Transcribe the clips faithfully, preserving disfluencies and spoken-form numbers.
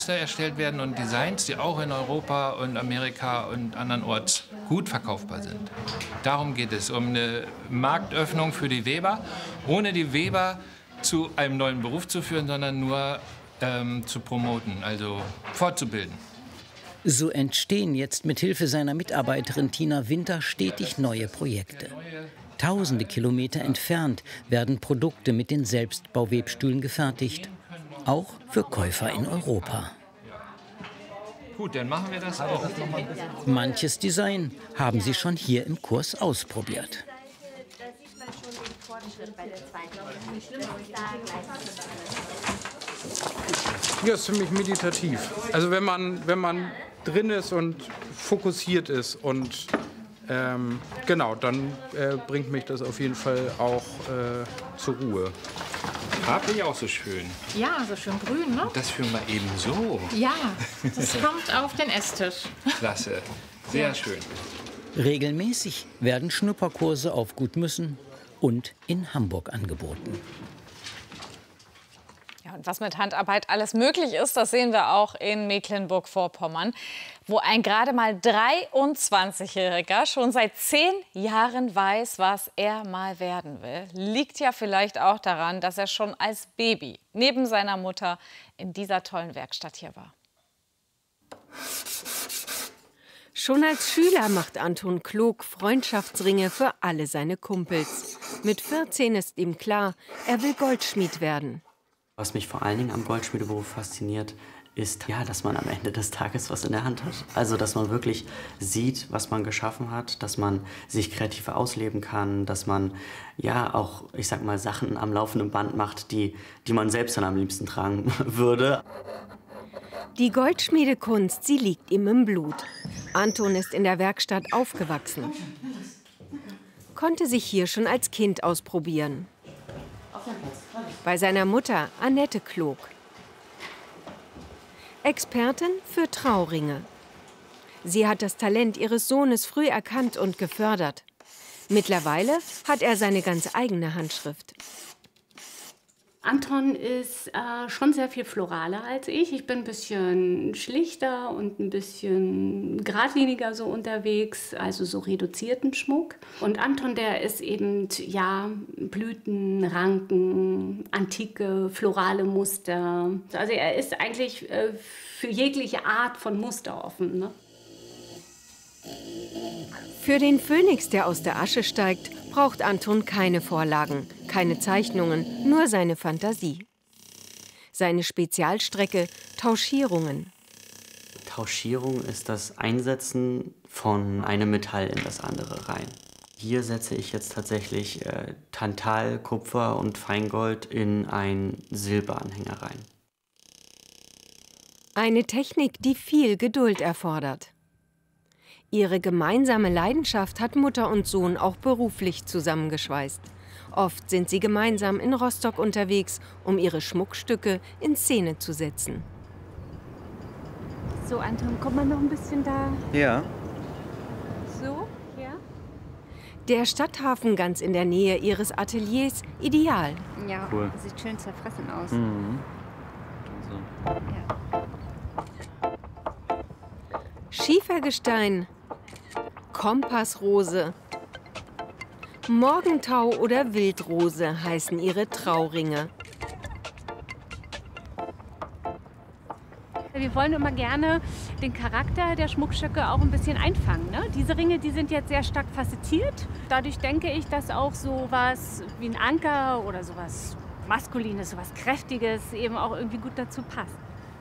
erstellt werden und Designs, die auch in Europa und Amerika und andernorts gut verkaufbar sind. Darum geht es, um eine Marktöffnung für die Weber, ohne die Weber zu einem neuen Beruf zu führen, sondern nur ähm, zu promoten, also fortzubilden. So entstehen jetzt mit Hilfe seiner Mitarbeiterin Tina Winter stetig neue Projekte. Tausende Kilometer entfernt werden Produkte mit den Selbstbauwebstühlen gefertigt. Auch für Käufer in Europa. Gut, dann machen wir das auch. Manches Design haben sie schon hier im Kurs ausprobiert. Ja, ist ziemlich meditativ. Also wenn man, wenn man drin ist und fokussiert ist und ähm, genau, dann äh, bringt mich das auf jeden Fall auch äh, zur Ruhe. Farblich auch so schön. Ja, so schön grün, ne? Das führen wir eben so. Ja, das kommt auf den Esstisch. Klasse, sehr ja. schön. Regelmäßig werden Schnupperkurse auf Gutmüssen und in Hamburg angeboten. Ja, und was mit Handarbeit alles möglich ist, das sehen wir auch in Mecklenburg-Vorpommern, wo ein gerade mal dreiundzwanzigjähriger schon seit zehn Jahren weiß, was er mal werden will. Liegt ja vielleicht auch daran, dass er schon als Baby neben seiner Mutter in dieser tollen Werkstatt hier war. Schon als Schüler macht Anton Klog Freundschaftsringe für alle seine Kumpels. Mit vierzehn ist ihm klar, er will Goldschmied werden. Was mich vor allen Dingen am Goldschmiedeberuf fasziniert, ist, ja, dass man am Ende des Tages was in der Hand hat. Also, dass man wirklich sieht, was man geschaffen hat, dass man sich kreativ ausleben kann, dass man, ja, auch, ich sag mal, Sachen am laufenden Band macht, die, die man selbst dann am liebsten tragen würde. Die Goldschmiedekunst, sie liegt ihm im Blut. Anton ist in der Werkstatt aufgewachsen. Konnte sich hier schon als Kind ausprobieren. Bei seiner Mutter, Annette Klog. Expertin für Trauringe. Sie hat das Talent ihres Sohnes früh erkannt und gefördert. Mittlerweile hat er seine ganz eigene Handschrift. Anton ist äh, schon sehr viel floraler als ich. Ich bin ein bisschen schlichter und ein bisschen geradliniger so unterwegs, also so reduzierten Schmuck. Und Anton, der ist eben, ja, Blüten, Ranken, antike, florale Muster. Also er ist eigentlich äh, für jegliche Art von Muster offen, ne? Für den Phönix, der aus der Asche steigt, braucht Anton keine Vorlagen, keine Zeichnungen, nur seine Fantasie. Seine Spezialstrecke, Tauschierungen. Tauschierung ist das Einsetzen von einem Metall in das andere rein. Hier setze ich jetzt tatsächlich äh, Tantal, Kupfer und Feingold in einen Silberanhänger rein. Eine Technik, die viel Geduld erfordert. Ihre gemeinsame Leidenschaft hat Mutter und Sohn auch beruflich zusammengeschweißt. Oft sind sie gemeinsam in Rostock unterwegs, um ihre Schmuckstücke in Szene zu setzen. So, Anton, kommt man noch ein bisschen da? Ja. So, ja. Der Stadthafen ganz in der Nähe ihres Ateliers, ideal. Ja, cool. Sieht schön zerfressen aus. Mhm. So. Ja. Schiefergestein, Kompassrose, Morgentau oder Wildrose heißen ihre Trauringe. Wir wollen immer gerne den Charakter der Schmuckstücke auch ein bisschen einfangen, ne? Diese Ringe, die sind jetzt sehr stark facettiert. Dadurch denke ich, dass auch so was wie ein Anker oder sowas Maskulines, sowas Kräftiges eben auch irgendwie gut dazu passt.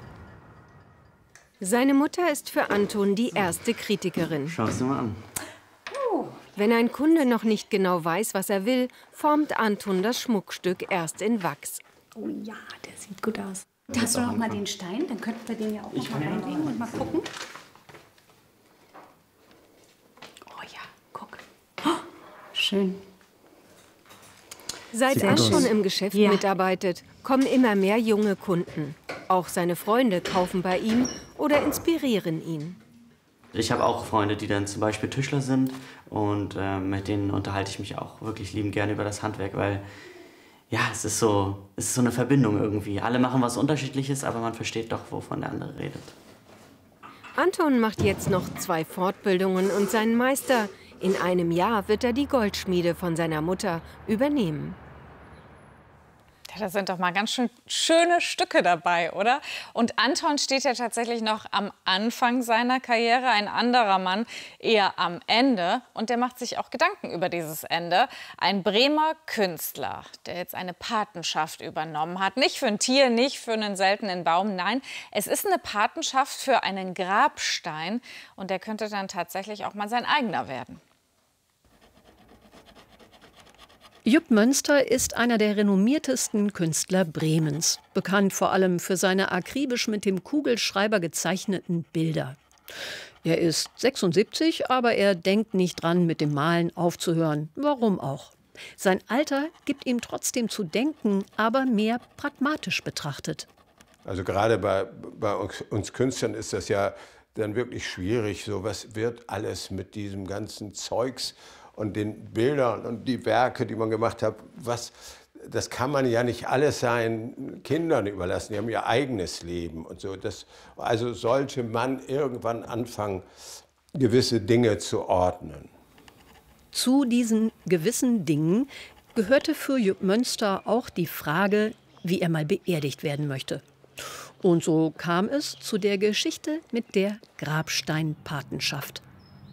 Seine Mutter ist für Anton die erste Kritikerin. Schau es dir mal an. Wenn ein Kunde noch nicht genau weiß, was er will, formt Anton das Schmuckstück erst in Wachs. Oh ja, der sieht gut aus. Hast du noch mal den Stein? Dann könnten wir den ja auch noch mal reinlegen und mal gucken. Oh ja, guck. Oh, schön. Seit er schon im Geschäft ja. mitarbeitet, kommen immer mehr junge Kunden. Auch seine Freunde kaufen bei ihm oder inspirieren ihn. Ich habe auch Freunde, die dann zum Beispiel Tischler sind und äh, mit denen unterhalte ich mich auch wirklich liebend gerne über das Handwerk, weil ja, es ist so, es ist so eine Verbindung irgendwie. Alle machen was Unterschiedliches, aber man versteht doch, wovon der andere redet. Anton macht jetzt noch zwei Fortbildungen und seinen Meister. In einem Jahr wird er die Goldschmiede von seiner Mutter übernehmen. Ja, da sind doch mal ganz schön schöne Stücke dabei, oder? Und Anton steht ja tatsächlich noch am Anfang seiner Karriere, ein anderer Mann eher am Ende. Und der macht sich auch Gedanken über dieses Ende. Ein Bremer Künstler, der jetzt eine Patenschaft übernommen hat. Nicht für ein Tier, nicht für einen seltenen Baum, nein. Es ist eine Patenschaft für einen Grabstein. Und der könnte dann tatsächlich auch mal sein eigener werden. Jupp Mönster ist einer der renommiertesten Künstler Bremens, bekannt vor allem für seine akribisch mit dem Kugelschreiber gezeichneten Bilder. Er ist sechsundsiebzig, aber er denkt nicht dran, mit dem Malen aufzuhören. Warum auch? Sein Alter gibt ihm trotzdem zu denken, aber mehr pragmatisch betrachtet. Also gerade bei, bei uns, uns Künstlern ist das ja dann wirklich schwierig. So, was wird alles mit diesem ganzen Zeugs und den Bildern und die Werke, die man gemacht hat, was, das kann man ja nicht alles seinen Kindern überlassen. Die haben ihr eigenes Leben und so. Das, also sollte man irgendwann anfangen, gewisse Dinge zu ordnen. Zu diesen gewissen Dingen gehörte für Jupp Mönster auch die Frage, wie er mal beerdigt werden möchte. Und so kam es zu der Geschichte mit der Grabsteinpatenschaft.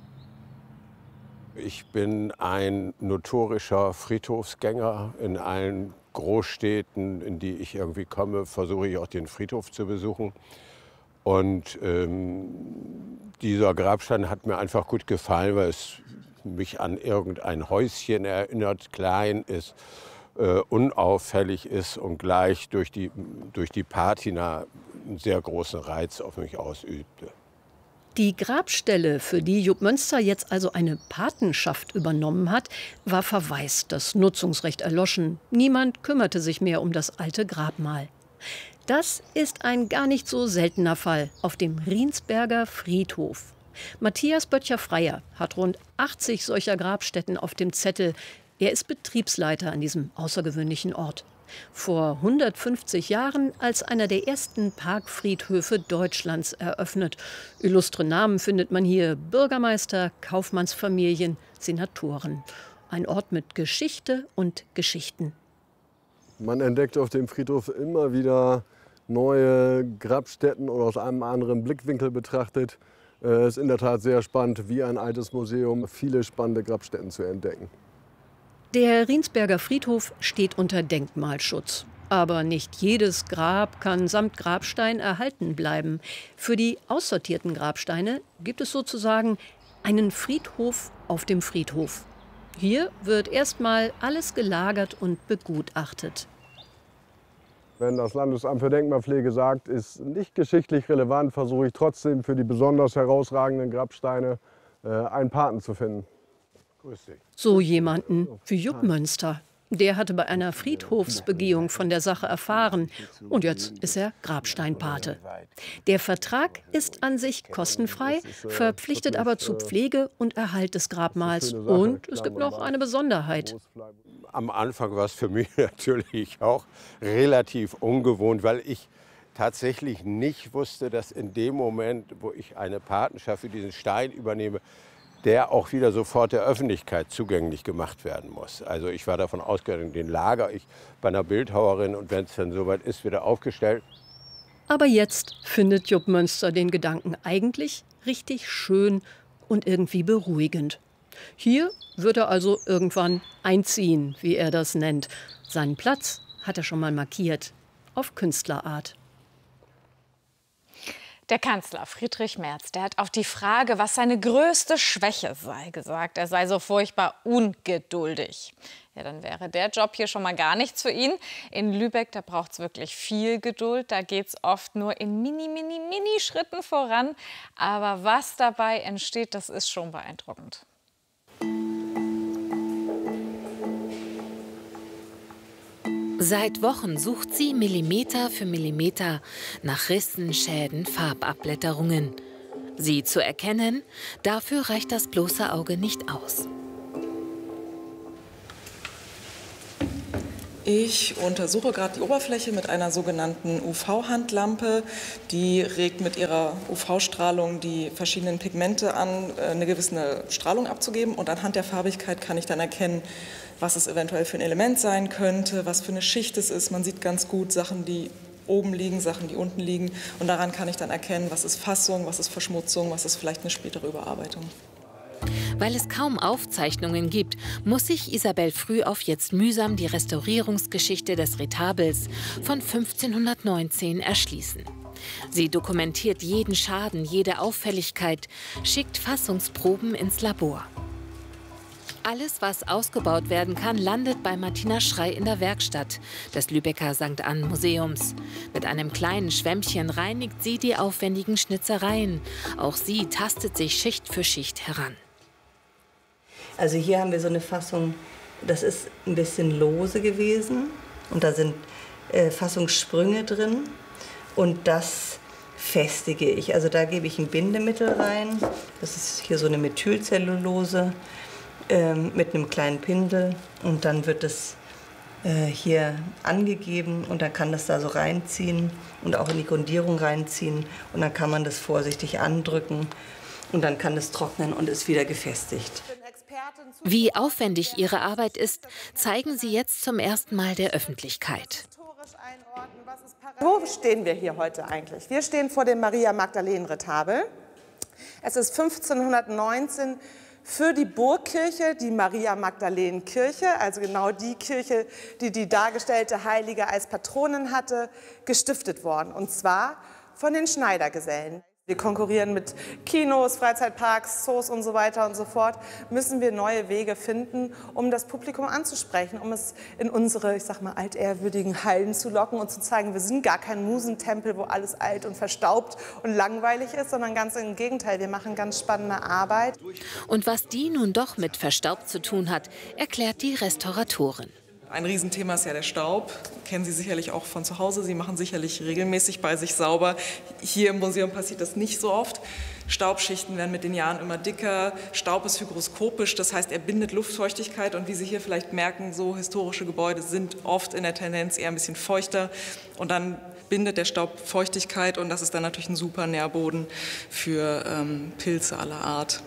Ich bin ein notorischer Friedhofsgänger. In allen Großstädten, in die ich irgendwie komme, versuche ich auch den Friedhof zu besuchen. Und ähm, dieser Grabstein hat mir einfach gut gefallen, weil es mich an irgendein Häuschen erinnert, klein ist, äh, unauffällig ist und gleich durch die, durch die Patina einen sehr großen Reiz auf mich ausübte. Die Grabstelle, für die Jupp Mönster jetzt also eine Patenschaft übernommen hat, war verwaist, das Nutzungsrecht erloschen. Niemand kümmerte sich mehr um das alte Grabmal. Das ist ein gar nicht so seltener Fall auf dem Riensberger Friedhof. Matthias Böttcher-Freier hat rund achtzig solcher Grabstätten auf dem Zettel. Er ist Betriebsleiter an diesem außergewöhnlichen Ort. Vor hundertfünfzig Jahren als einer der ersten Parkfriedhöfe Deutschlands eröffnet. Illustre Namen findet man hier: Bürgermeister, Kaufmannsfamilien, Senatoren. Ein Ort mit Geschichte und Geschichten. Man entdeckt auf dem Friedhof immer wieder neue Grabstätten oder aus einem anderen Blickwinkel betrachtet. Es ist in der Tat sehr spannend, wie ein altes Museum, viele spannende Grabstätten zu entdecken. Der Riensberger Friedhof steht unter Denkmalschutz. Aber nicht jedes Grab kann samt Grabstein erhalten bleiben. Für die aussortierten Grabsteine gibt es sozusagen einen Friedhof auf dem Friedhof. Hier wird erstmal alles gelagert und begutachtet. Wenn das Landesamt für Denkmalpflege sagt, ist nicht geschichtlich relevant, versuche ich trotzdem für die besonders herausragenden Grabsteine äh, einen Paten zu finden. So jemanden wie Jupp Mönster. Der hatte bei einer Friedhofsbegehung von der Sache erfahren. Und jetzt ist er Grabsteinpate. Der Vertrag ist an sich kostenfrei, verpflichtet aber zu Pflege und Erhalt des Grabmals. Und es gibt noch eine Besonderheit. Am Anfang war es für mich natürlich auch relativ ungewohnt, weil ich tatsächlich nicht wusste, dass in dem Moment, wo ich eine Patenschaft für diesen Stein übernehme, der auch wieder sofort der Öffentlichkeit zugänglich gemacht werden muss. Also ich war davon ausgegangen, den lager ich bei einer Bildhauerin und wenn es dann soweit ist, wieder aufgestellt. Aber jetzt findet Jupp Mönster den Gedanken eigentlich richtig schön und irgendwie beruhigend. Hier wird er also irgendwann einziehen, wie er das nennt. Seinen Platz hat er schon mal markiert, auf Künstlerart. Der Kanzler Friedrich Merz, der hat auf die Frage, was seine größte Schwäche sei, gesagt, er sei so furchtbar ungeduldig. Ja, dann wäre der Job hier schon mal gar nichts für ihn. In Lübeck, da braucht es wirklich viel Geduld. Da geht es oft nur in mini, mini, mini Schritten voran. Aber was dabei entsteht, das ist schon beeindruckend. Seit Wochen sucht sie Millimeter für Millimeter nach Rissen, Schäden, Farbabblätterungen. Sie zu erkennen, dafür reicht das bloße Auge nicht aus. Ich untersuche gerade die Oberfläche mit einer sogenannten U V-Handlampe. Die regt mit ihrer U V-Strahlung die verschiedenen Pigmente an, eine gewisse Strahlung abzugeben. Und anhand der Farbigkeit kann ich dann erkennen, was es eventuell für ein Element sein könnte, was für eine Schicht es ist. Man sieht ganz gut Sachen, die oben liegen, Sachen, die unten liegen. Und daran kann ich dann erkennen, was ist Fassung, was ist Verschmutzung, was ist vielleicht eine spätere Überarbeitung. Weil es kaum Aufzeichnungen gibt, muss sich Isabel Frühauf jetzt mühsam die Restaurierungsgeschichte des Retabels von fünfzehnhundertneunzehn erschließen. Sie dokumentiert jeden Schaden, jede Auffälligkeit, schickt Fassungsproben ins Labor. Alles, was ausgebaut werden kann, landet bei Martina Schrey in der Werkstatt des Lübecker Sankt Ann Museums. Mit einem kleinen Schwämmchen reinigt sie die aufwendigen Schnitzereien. Auch sie tastet sich Schicht für Schicht heran. Also hier haben wir so eine Fassung, das ist ein bisschen lose gewesen und da sind äh, Fassungssprünge drin und das festige ich. Also da gebe ich ein Bindemittel rein, das ist hier so eine Methylcellulose äh, mit einem kleinen Pinsel und dann wird es äh, hier angegeben und dann kann das da so reinziehen und auch in die Grundierung reinziehen und dann kann man das vorsichtig andrücken und dann kann es trocknen und ist wieder gefestigt. Wie aufwendig ihre Arbeit ist, zeigen sie jetzt zum ersten Mal der Öffentlichkeit. Wo stehen wir hier heute eigentlich? Wir stehen vor dem Maria-Magdalenen-Retabel. Es ist fünfzehnhundertneunzehn für die Burgkirche, die Maria-Magdalenen-Kirche, also genau die Kirche, die die dargestellte Heilige als Patronin hatte, gestiftet worden. Und zwar von den Schneidergesellen. Wir konkurrieren mit Kinos, Freizeitparks, Zoos und so weiter und so fort. Müssen wir neue Wege finden, um das Publikum anzusprechen, um es in unsere, ich sag mal, altehrwürdigen Hallen zu locken und zu zeigen, wir sind gar kein Musentempel, wo alles alt und verstaubt und langweilig ist, sondern ganz im Gegenteil, wir machen ganz spannende Arbeit. Und was die nun doch mit verstaubt zu tun hat, erklärt die Restauratorin. Ein Riesenthema ist ja der Staub. Kennen Sie sicherlich auch von zu Hause. Sie machen sicherlich regelmäßig bei sich sauber. Hier im Museum passiert das nicht so oft. Staubschichten werden mit den Jahren immer dicker. Staub ist hygroskopisch, das heißt, er bindet Luftfeuchtigkeit. Und wie Sie hier vielleicht merken, so historische Gebäude sind oft in der Tendenz eher ein bisschen feuchter. Und dann bindet der Staub Feuchtigkeit und das ist dann natürlich ein super Nährboden für ähm, Pilze aller Art.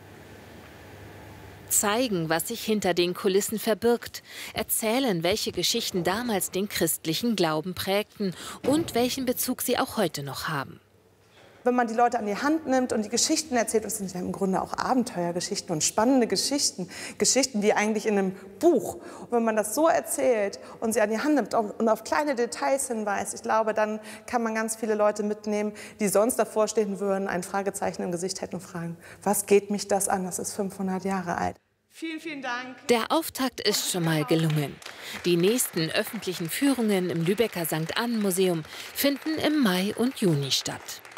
Zeigen, was sich hinter den Kulissen verbirgt, erzählen, welche Geschichten damals den christlichen Glauben prägten und welchen Bezug sie auch heute noch haben. Wenn man die Leute an die Hand nimmt und die Geschichten erzählt, das sind ja im Grunde auch Abenteuergeschichten und spannende Geschichten, Geschichten wie eigentlich in einem Buch. Und wenn man das so erzählt und sie an die Hand nimmt und auf kleine Details hinweist, ich glaube, dann kann man ganz viele Leute mitnehmen, die sonst davor stehen würden, ein Fragezeichen im Gesicht hätten und fragen, was geht mich das an? Das ist fünfhundert Jahre alt. Vielen, vielen Dank. Der Auftakt ist schon mal gelungen. Die nächsten öffentlichen Führungen im Lübecker Sankt Ann Museum finden im Mai und Juni statt.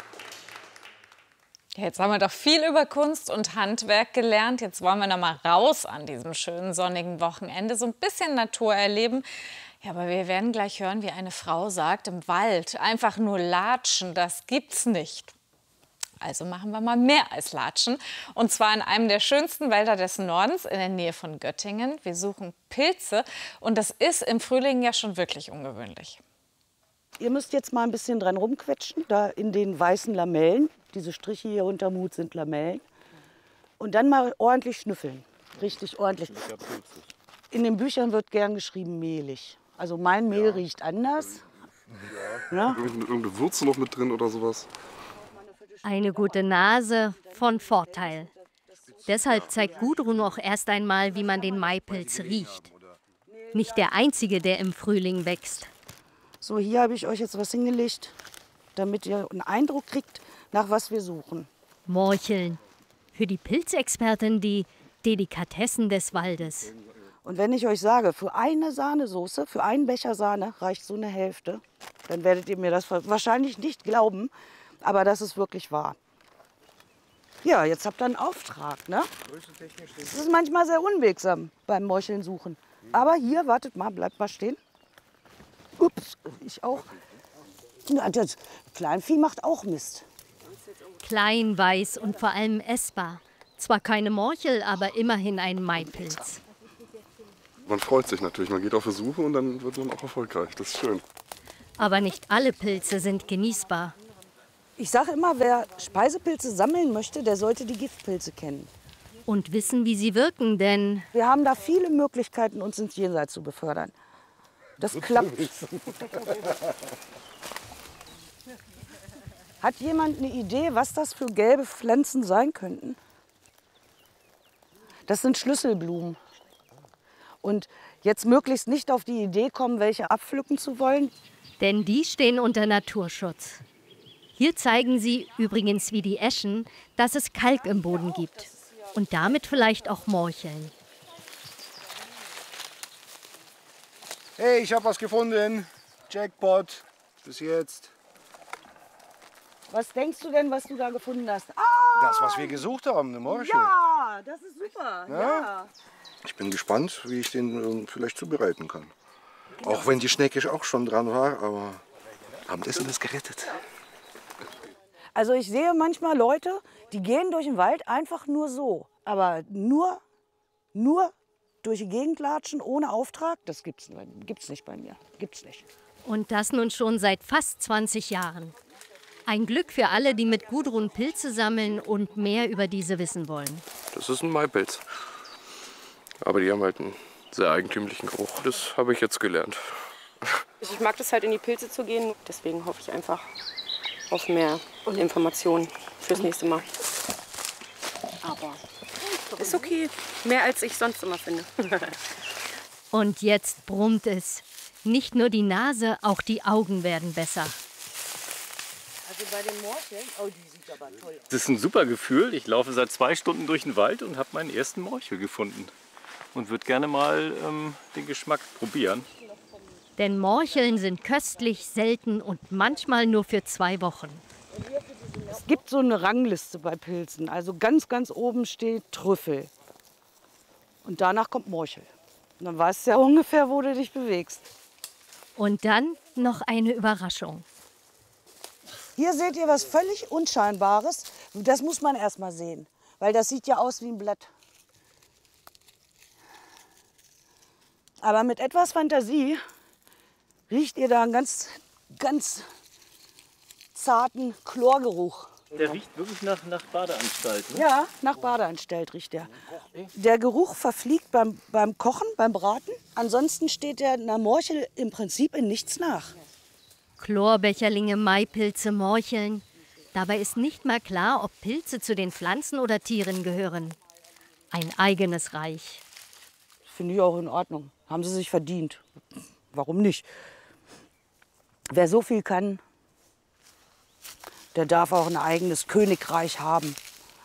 Jetzt haben wir doch viel über Kunst und Handwerk gelernt. Jetzt wollen wir noch mal raus an diesem schönen sonnigen Wochenende, so ein bisschen Natur erleben. Ja, aber wir werden gleich hören, wie eine Frau sagt, im Wald einfach nur latschen, das gibt's nicht. Also machen wir mal mehr als latschen. Und zwar in einem der schönsten Wälder des Nordens, in der Nähe von Göttingen. Wir suchen Pilze und das ist im Frühling ja schon wirklich ungewöhnlich. Ihr müsst jetzt mal ein bisschen dran rumquetschen, da in den weißen Lamellen. Diese Striche hier unterm Hut sind Lamellen. Und dann mal ordentlich schnüffeln. Richtig ordentlich. In den Büchern wird gern geschrieben mehlig. Also mein Mehl ja. riecht anders. Ja. Ja? Irgendeine Würze noch mit drin oder sowas. Eine gute Nase von Vorteil. Deshalb zeigt Gudrun auch erst einmal, wie man den Maipilz riecht. Nicht der einzige, der im Frühling wächst. So, hier habe ich euch jetzt was hingelegt, damit ihr einen Eindruck kriegt, nach was wir suchen. Morcheln. Für die Pilzexpertin die Delikatessen des Waldes. Und wenn ich euch sage, für eine Sahnesoße, für einen Becher Sahne reicht so eine Hälfte, dann werdet ihr mir das wahrscheinlich nicht glauben, aber das ist wirklich wahr. Ja, jetzt habt ihr einen Auftrag, ne? Das ist manchmal sehr unwegsam beim Morcheln suchen. Aber hier, wartet mal, bleibt mal stehen. Ups, ich auch. Das Kleinvieh macht auch Mist. Klein, weiß und vor allem essbar. Zwar keine Morchel, aber immerhin ein Maipilz. Man freut sich natürlich, man geht auf die Suche und dann wird man auch erfolgreich. Das ist schön. Aber nicht alle Pilze sind genießbar. Ich sage immer, wer Speisepilze sammeln möchte, der sollte die Giftpilze kennen. Und wissen, wie sie wirken, denn wir haben da viele Möglichkeiten, uns ins Jenseits zu befördern. Das klappt. Hat jemand eine Idee, was das für gelbe Pflanzen sein könnten? Das sind Schlüsselblumen. Und jetzt möglichst nicht auf die Idee kommen, welche abpflücken zu wollen. Denn die stehen unter Naturschutz. Hier zeigen sie, übrigens wie die Eschen, dass es Kalk im Boden gibt. Und damit vielleicht auch Morcheln. Hey, ich habe was gefunden. Jackpot. Bis jetzt. Was denkst du denn, was du da gefunden hast? Ah! Das, was wir gesucht haben, eine Morchel. Ja, das ist super. Ja? Ja. Ich bin gespannt, wie ich den äh, vielleicht zubereiten kann. Genau. Auch wenn die Schnecke auch schon dran war, aber Abendessen ist gerettet. Also ich sehe manchmal Leute, die gehen durch den Wald einfach nur so. Aber nur, nur durch die Gegend latschen ohne Auftrag, das gibt's, gibt's nicht bei mir. Gibt's nicht. Und das nun schon seit fast zwanzig Jahren. Ein Glück für alle, die mit Gudrun Pilze sammeln und mehr über diese wissen wollen. Das ist ein Maipilz. Aber die haben halt einen sehr eigentümlichen Geruch. Das habe ich jetzt gelernt. Ich mag das halt, in die Pilze zu gehen. Deswegen hoffe ich einfach auf mehr Informationen fürs nächste Mal. Aber ist okay. Mehr als ich sonst immer finde. Und jetzt brummt es. Nicht nur die Nase, auch die Augen werden besser. Also bei den Morcheln, oh, die sieht aber toll aus. Das ist ein super Gefühl. Ich laufe seit zwei Stunden durch den Wald und habe meinen ersten Morchel gefunden. Und würde gerne mal ähm, den Geschmack probieren. Denn Morcheln sind köstlich, selten und manchmal nur für zwei Wochen. Es gibt so eine Rangliste bei Pilzen. Also ganz, ganz oben steht Trüffel. Und danach kommt Morchel. Und dann weißt du ja ungefähr, wo du dich bewegst. Und dann noch eine Überraschung. Hier seht ihr was völlig Unscheinbares. Das muss man erst mal sehen. Weil das sieht ja aus wie ein Blatt. Aber mit etwas Fantasie riecht ihr da einen ganz, ganz zarten Chlorgeruch. Der riecht wirklich nach, nach Badeanstalt, ne? Ja, nach Badeanstalt riecht der. Der Geruch verfliegt beim, beim Kochen, beim Braten. Ansonsten steht der einer Morchel im Prinzip in nichts nach. Chlorbecherlinge, Maipilze, Morcheln. Dabei ist nicht mal klar, ob Pilze zu den Pflanzen oder Tieren gehören. Ein eigenes Reich. Finde ich auch in Ordnung. Haben sie sich verdient. Warum nicht? Wer so viel kann, der darf auch ein eigenes Königreich haben.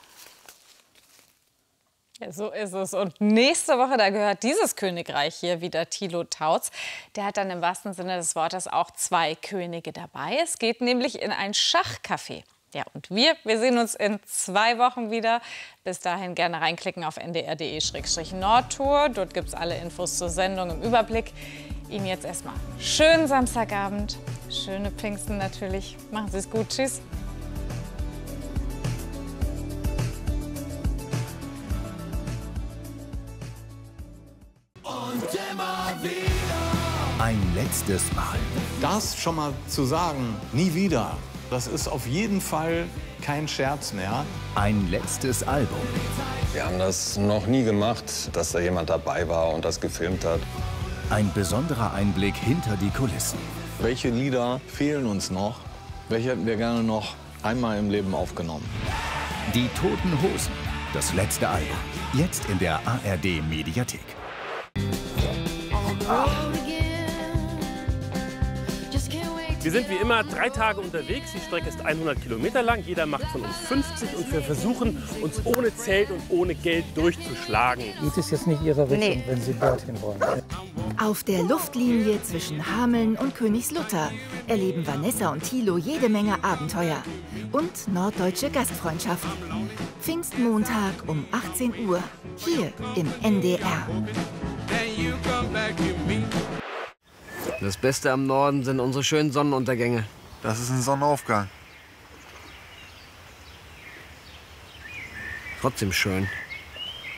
Ja, so ist es. Und nächste Woche, da gehört dieses Königreich hier wieder Thilo Tautz. Der hat dann im wahrsten Sinne des Wortes auch zwei Könige dabei. Es geht nämlich in ein Schachcafé. Ja, und wir, wir sehen uns in zwei Wochen wieder. Bis dahin gerne reinklicken auf n d r punkt d e slash nordtour. Dort gibt es alle Infos zur Sendung im Überblick. Ihnen jetzt erstmal schönen Samstagabend, schöne Pfingsten natürlich. Machen Sie es gut. Tschüss. Und immer wieder. Ein letztes Mal. Das schon mal zu sagen, nie wieder. Das ist auf jeden Fall kein Scherz mehr. Ein letztes Album. Wir haben das noch nie gemacht, dass da jemand dabei war und das gefilmt hat. Ein besonderer Einblick hinter die Kulissen. Welche Lieder fehlen uns noch? Welche hätten wir gerne noch einmal im Leben aufgenommen? Die Toten Hosen. Das letzte Album. Jetzt in der A R D Mediathek. Wir sind wie immer drei Tage unterwegs. Die Strecke ist hundert Kilometer lang. Jeder macht von uns fünfzig. Und wir versuchen, uns ohne Zelt und ohne Geld durchzuschlagen. Geht es jetzt nicht Ihrer Richtung, nee, wenn Sie dorthin wollen? Auf der Luftlinie zwischen Hameln und Königslutter erleben Vanessa und Thilo jede Menge Abenteuer und norddeutsche Gastfreundschaft. Pfingstmontag um achtzehn Uhr, hier im N D R. Das Beste am Norden sind unsere schönen Sonnenuntergänge. Das ist ein Sonnenaufgang. Trotzdem schön.